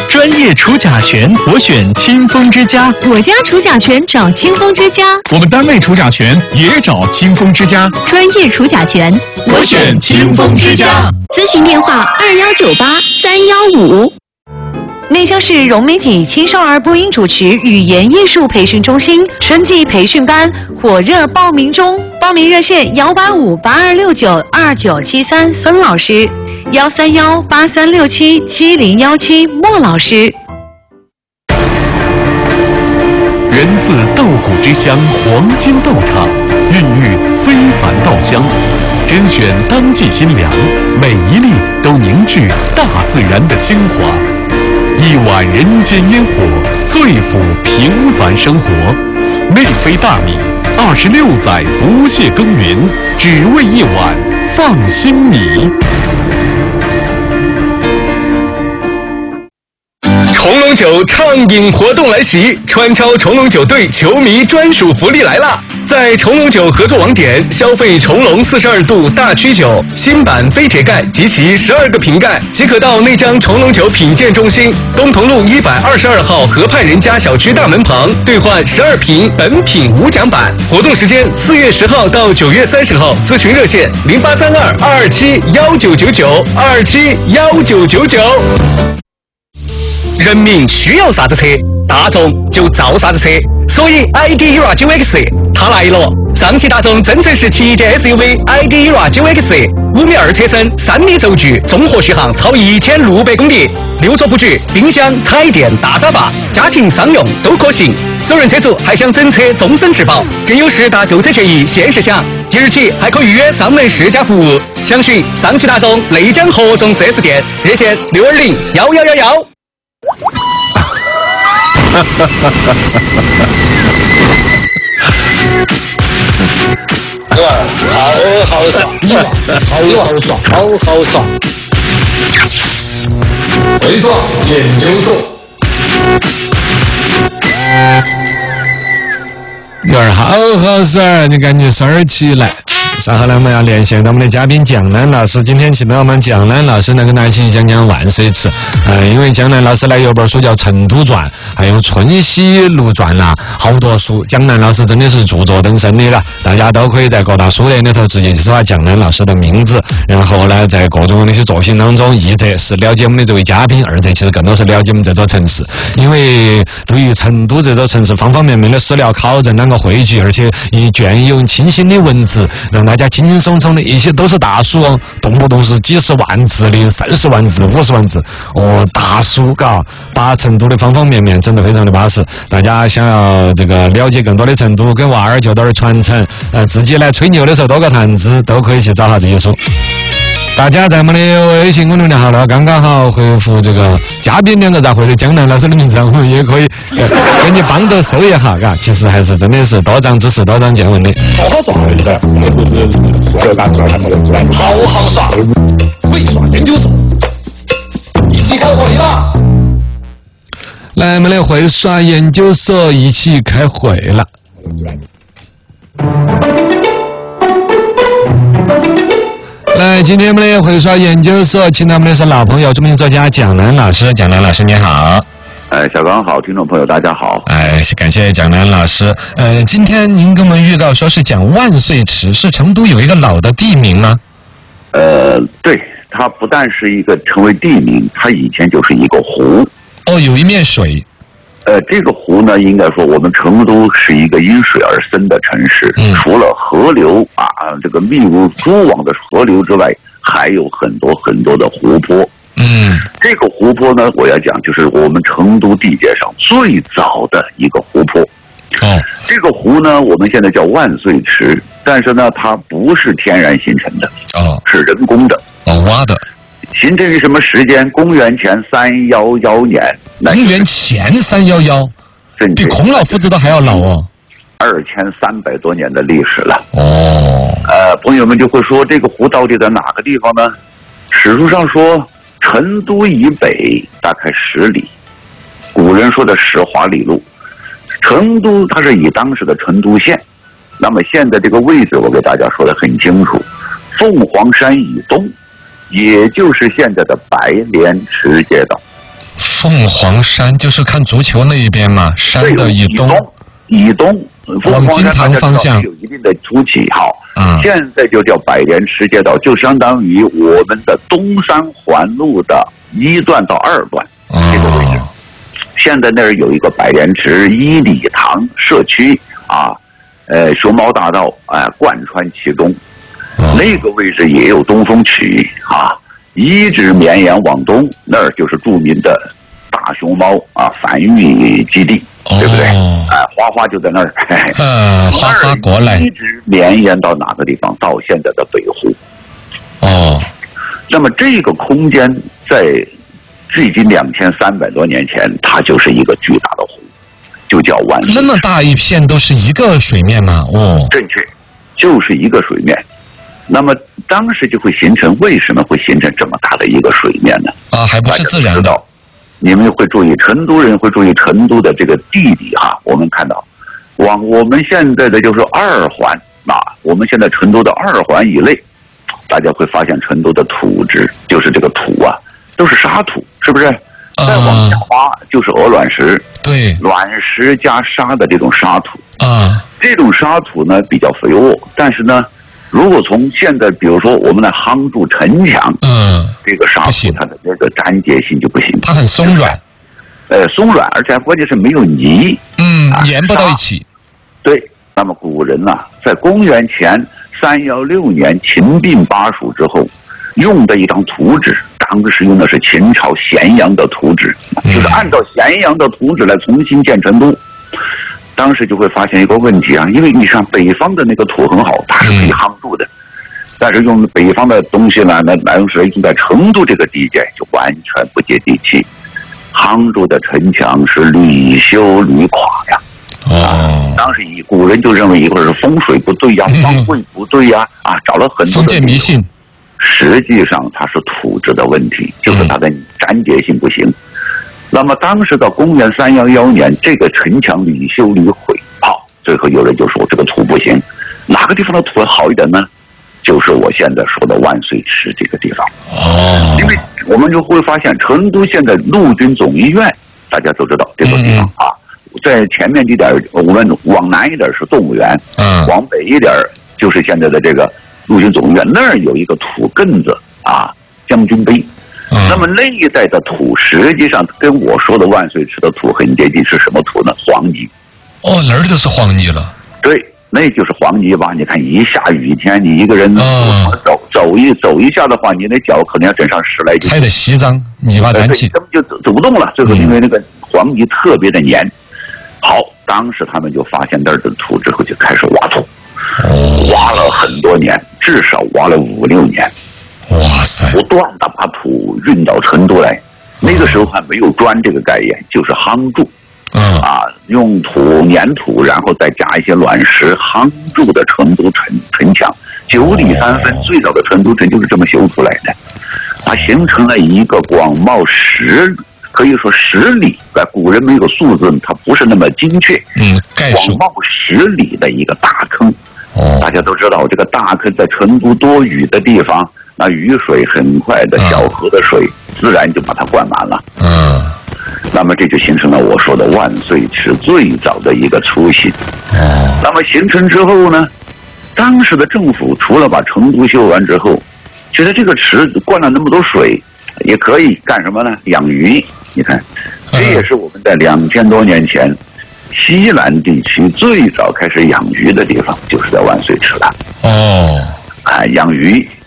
专业除甲醛，我选清风之家。 我家除甲醛找清风之家。 我们单位除甲醛也找清风之家。 专业除甲醛， 我选清风之家。 咨询电话2198-315。内江市融媒体青少儿播音主持语言艺术培训中心春季培训班火热报名中，报名热线185-8269-2973孙老师，131-8367-7017莫老师。 源自稻谷之乡黄金豆厂，孕育非凡稻香，甄选当季新粮，每一粒都凝聚大自然的精华。一碗人间烟火，最抚平凡生活。内飞大米，26载不懈耕耘，只为一碗放心米。 重龙酒畅饮活动来袭，川超重龙酒队球迷专属福利来啦！在重龙酒合作网点消费重龙42度大曲酒新版飞铁盖及其12个瓶盖，即可到内江重龙酒品鉴中心东同路122号河畔人家小区大门旁兑换12瓶本品无奖版。活动时间4月10号到9月30号，咨询热线0832-227-1999，227-1999。人民需要啥子车，大众就造啥子车，所以 ID ERA 9X 它来了。上汽大众增程式旗舰 SUV ID ERA 9X， 5米2车身，3米轴距，综合续航超1600公里，6座布局，冰箱、彩电、大沙发，家庭商用都可行。首任车主还享整车终身质保，更有10大购车权益限时享。即日起还可预约上门试驾服务，详询上汽大众内江合众 4S 店，热线620-1111。好爽，好爽，好爽！ 回转研究所， 有点好事儿，你赶紧事儿起来。稍后呢，我们要连线到我们的嘉宾蒋楠老师。今天请到我们蒋楠老师呢，跟大家一起讲讲万岁祠。因为蒋楠老师呢有本书叫《成都传》，还有《春熙路传》啦，好多书。蒋楠老师真的是著作登生的了，大家都可以在各大书店里头直接去搜蒋楠老师的名字，然后呢，在各种那些作品当中，一则是了解我们的这位嘉宾，二则其实更多是了解我们这座城市。因为对于成都这座城市方方面面的史料考证啷个汇聚，而且以隽有清新的文字，让大家轻轻松松的，一些都是大书哦，动不动是几十万字的，30万字、50万字哦，大书嘎，把成都的方方面面整得非常的巴适。大家想要这个了解更多的成都，跟娃儿就到这儿传承，自己来吹牛的时候多个谈资，都可以去找下这些书。大家在我们的微信公众号呢，刚刚好回复这个嘉宾2个字或者江南老师的名字，我们也可以给你帮着搜一下，嘎。其实还是真的是多长知识、多长见闻的。 好爽，好爽，会耍研究所，一起开会啦！ 来，我们的会耍研究所一起开会了。来，今天我们的会耍研究所请到我们的是老朋友，著名作家蒋楠老师。蒋楠老师你好。 小刚好，听众朋友大家好。 感谢蒋楠老师。今天您跟我们预告说是讲万岁池，是成都有一个老的地名吗？ 对，它不但是一个成为地名，它以前就是一个湖。 哦，有一面水。 这个湖呢，应该说我们成都是一个因水而生的城市，除了河流这个密如蛛网的河流之外，还有很多很多的湖泊。这个湖泊呢，我要讲就是我们成都地界上最早的一个湖泊。这个湖呢，我们现在叫万岁池，但是呢，它不是天然形成的，是人工的， 挖的。 形成于什么时间？公元前311年。 公元前311，比孔老夫子都还要老哦。 2300多年的历史了。朋友们就会说，这个湖到底在哪个地方呢？史书上说，成都以北大概10里，古人说的10华里路。成都它是以当时的成都县，那么现在这个位置我给大家说得很清楚，凤凰山以东，也就是现在的白莲池街道。 凤凰山就是看足球那一边嘛，山的以东， 往金堂方向有一定的凸起。好，现在就叫百莲池街道，就相当于我们的东山环路的1段到2段这个位置。现在那儿有一个百莲池1里堂社区啊，熊猫大道贯穿其中，那个位置也有东风曲啊，一直绵延往东，那儿就是著名的大熊猫繁育基地，对不对？花花就在那儿。 花花国来一直绵延到哪个地方？到现在的北湖。那么这个空间在距今2300多年前，它就是一个巨大的湖，就叫万水。 那么大一片都是一个水面吗？ 正确，就是一个水面。那么当时就会形成，为什么会形成这么大的一个水面呢？ 还不是自然的。 你们会注意，成都人会注意成都的这个地理我们看到，我们现在的就是2环我们现在成都的2环以内，大家会发现成都的土质，就是这个土都是沙土，是不是？再往下挖就是鹅卵石， 对， 卵石加沙的这种沙土这种沙土呢比较肥沃，但是呢，如果从现在比如说我们来夯筑城墙，这个沙土它的这个粘结性就不行， 它很松软， 松软，而且关键是没有泥， 粘不到一起。 对，那么古人在公元前316年秦并巴蜀之后，用的一张图纸，当时用的是秦朝咸阳的图纸，就是按照咸阳的图纸来重新建成都。当时就会发现一个问题因为你看北方的那个土很好，它是可以夯筑的，但是用北方的东西呢，来用在成都这个地界就完全不接地气，夯筑的城墙是屡修屡垮呀。当时古人就认为一个是风水不对方位不对找了很多封建迷信， 实际上它是土质的问题，就是它的粘结性不行。那么当时到公元311年，这个城墙屡修屡毁，最后有人就说这个土不行，哪个地方的土好一点呢？就是我现在说的万岁池这个地方。因为我们就会发现，成都现在陆军总医院，大家都知道这个地方在前面这点，我们往南一点是动物园，往北一点就是现在的这个陆军总医院，那儿有一个土埂子将军碑。那么那一带的土实际上跟我说的万岁池的土很接近，是什么土呢？黄泥。 哪儿都是黄泥了。 对，那就是黄泥吧。你看一下雨天，你一个人走一下的话，你那脚可能要整上10来斤， 踩得稀脏，泥巴沾起， 根本就走不动了。最后因为那个黄泥特别的黏。好，当时他们就发现那儿的土之后，就开始挖土，挖了很多年，至少挖了5、6年。 哇塞！ 不断的把土运到成都来，那个时候还没有砖这个概念，就是夯筑，用粘土，然后再加一些卵石夯筑的成都城墙，9里3分，最早的成都城就是这么修出来的，它形成了一个广袤可以说10里，古人没有数字，它不是那么精确， 概述广袤10里的一个大坑。大家都知道，这个大坑在成都多雨的地方，那雨水很快的，小河的水自然就把它灌满了。那么这就形成了我说的万岁池最早的一个雏形。那么形成之后呢，当时的政府除了把成都修完之后，觉得这个池灌了那么多水，也可以干什么呢？养鱼。你看，这也是我们在2000多年前西南地区最早开始养鱼的地方，就是在万岁池了。养鱼